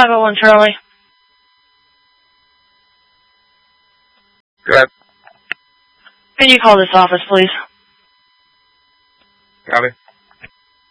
501 Charlie. Good. Could you call this office, please? Copy.